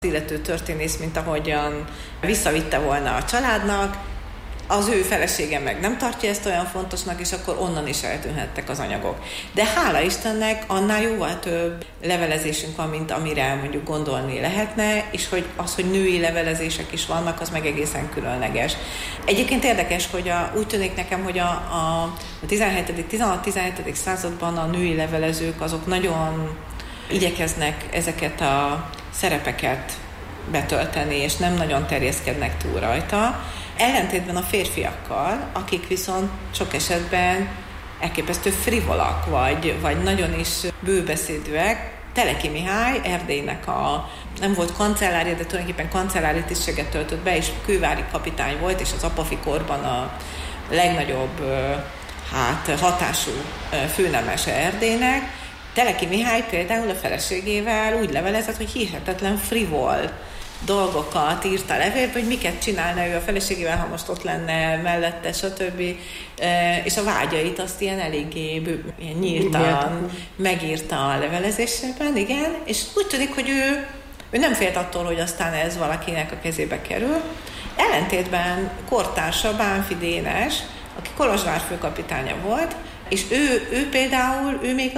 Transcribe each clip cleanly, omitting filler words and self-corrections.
illető történész, mint ahogyan visszavitte volna a családnak, az ő felesége meg nem tartja ezt olyan fontosnak, és akkor onnan is eltűnhettek az anyagok. De hála Istennek annál jóval több levelezésünk van, mint amire mondjuk gondolni lehetne, és hogy női levelezések is vannak, az meg egészen különleges. Egyébként érdekes, hogy úgy tűnik nekem, hogy a 16-17. Században a női levelezők azok nagyon igyekeznek ezeket a szerepeket betölteni, és nem nagyon terjeszkednek túl rajta. Ellentétben a férfiakkal, akik viszont sok esetben elképesztő frivolak, vagy nagyon is bőbeszédűek. Teleki Mihály, Erdélynek nem volt kancellárja, de tulajdonképpen kancellári tisztséget töltött be, és kővári kapitány volt, és az apafi korban a legnagyobb hatású főnemese Erdélynek. Teleki Mihály például a feleségével úgy levelezett, hogy hihetetlen frivol dolgokat írt a levélbe, hogy miket csinálna ő a feleségével, ha most ott lenne mellette, stb. És a vágyait azt ilyen eléggé ilyen nyíltan megírta a levelezésében, igen, és úgy tűnik, hogy ő nem félt attól, hogy aztán ez valakinek a kezébe kerül. Ellentétben kortársa Bánffy Dénes, aki Kolozsvár főkapitánya volt, és ő például, ő még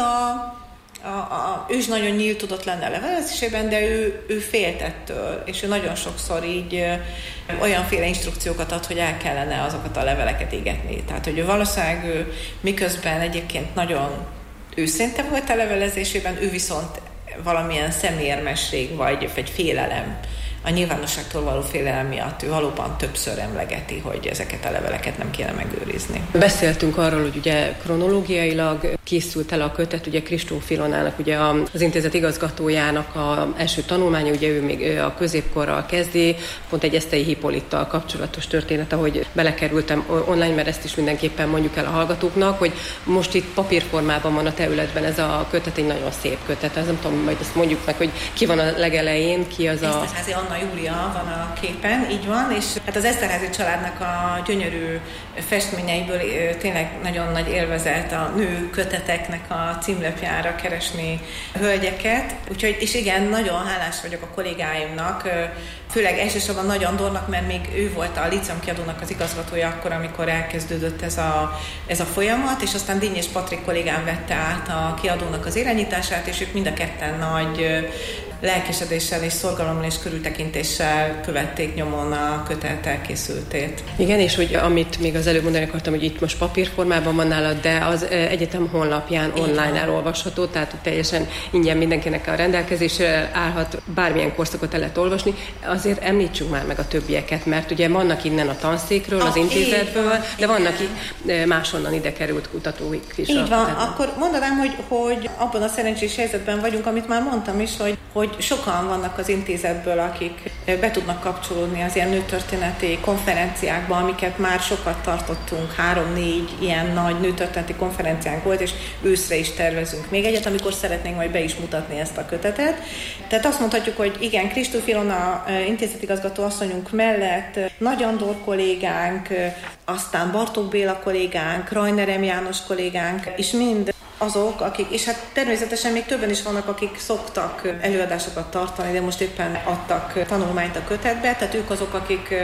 ő is nagyon nyílt tudott lenni a levelezésében, de ő félt ettől, és ő nagyon sokszor így olyanféle instrukciókat ad, hogy el kellene azokat a leveleket égetni. Tehát, hogy ő valószínűleg miközben egyébként nagyon őszinte volt a levelezésében, ő viszont valamilyen szemérmesség vagy félelem, a nyilvánosságtól való félelem miatt ő valóban többször emlegeti, hogy ezeket a leveleket nem kéne megőrizni. Beszéltünk arról, hogy ugye kronológiailag készült el a kötet, ugye Kristóf Ilonának, ugye az intézet igazgatójának az első tanulmánya, ugye ő még a középkorral kezdi, pont egy Esztei Hippolittal kapcsolatos történet, ahogy belekerültem online, mert ezt is mindenképpen mondjuk el a hallgatóknak, hogy most itt papírformában van a területben ez a kötet, egy nagyon szép kötet. Ez nem tudom, majd ezt mondjuk meg, hogy ki van a legelején, ki az a... Anna Júlia van a képen, így van, és hát az Eszterházy családnak a gyönyörű festményeiből tényleg nagyon nagy élvezet a nő köteteknek a címlapjára keresni hölgyeket. Úgyhogy, és igen, nagyon hálás vagyok a kollégáimnak, főleg elsősorban Nagy Andornak, mert még ő volt a Líceum kiadónak az igazgatója akkor, amikor elkezdődött ez a folyamat, és aztán Díny és Patrik kollégám vette át a kiadónak az irányítását, és ők mind a ketten nagy lelkesedéssel és szorgalommal és körültekintéssel követték nyomon a kötet elkészültét. Igen, és hogy amit még az előbb mondani akartam, hogy itt most papírformában van nálad, de az egyetem honlapján online elolvasható, tehát teljesen ingyen mindenkinek a rendelkezésre állhat, bármilyen korszakot el lehet olvasni. Azért említsünk már meg a többieket, mert ugye vannak innen a tanszékről, az intézetből, de vannak máshonnan ide került kutatóik is. Így van, akkor mondanám, hogy abban a szerencsés helyzetben vagyunk, amit már mondtam is, hogy sokan vannak az intézetből, akik be tudnak kapcsolódni az ilyen nőtörténeti konferenciákba, amiket már sokat tartottunk, 3-4 ilyen nagy nőtörténeti konferenciánk volt, és őszre is tervezünk még egyet, amikor szeretnénk majd be is mutatni ezt a kötetet. Tehát azt mondhatjuk, hogy igen, Kristóf Ilona intézetigazgató asszonyunk mellett Nagy Andor kollégánk, aztán Bartók Béla kollégánk, Rajner János kollégánk, és mind azok, akik, és hát természetesen még többen is vannak, akik szoktak előadásokat tartani, de most éppen adtak tanulmányt a kötetbe, tehát ők azok, akik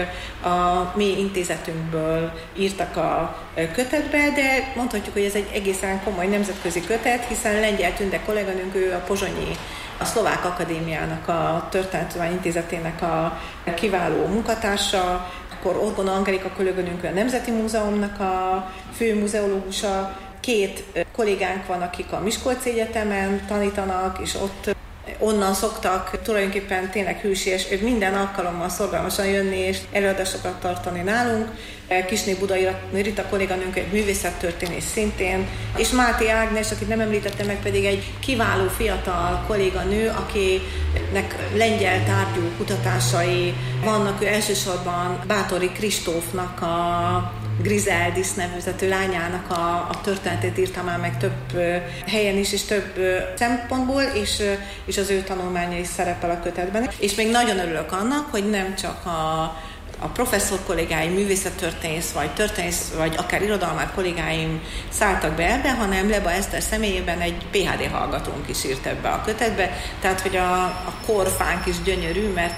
a mi intézetünkből írtak a kötetbe, de mondhatjuk, hogy ez egy egészen komoly nemzetközi kötet, hiszen Lengyel Tünde kolléganőnk, ő a pozsonyi, a Szlovák Akadémiának, a Történetudományi Intézetének a kiváló munkatársa, akkor Orgon Angelika kolléganőnk, a Nemzeti Múzeumnak a fő muzeológusa, 2 kollégánk van, akik a Miskolci Egyetemen tanítanak, és ott onnan szoktak tulajdonképpen tényleg hűséges, ők minden alkalommal szorgalmasan jönni és előadásokat tartani nálunk. Kisné Budai Rita kolléganőnk egy művészettörténész szintén, és Máté Ágnes, akit nem említettem meg, pedig egy kiváló fiatal kolléganő, akinek lengyel tárgyú kutatásai vannak. Ő elsősorban Báthori Kristófnak a Griseldis nevezetű lányának a történetét írta már meg több helyen is, és több szempontból, és az ő tanulmánya is szerepel a kötetben. És még nagyon örülök annak, hogy nem csak a professzor kollégáim, művészettörténész, vagy akár irodalmár kollégáim szálltak be ebbe, hanem Leba Eszter személyében egy PhD hallgatónk is írt ebbe a kötetbe, tehát hogy a korfánk is gyönyörű, mert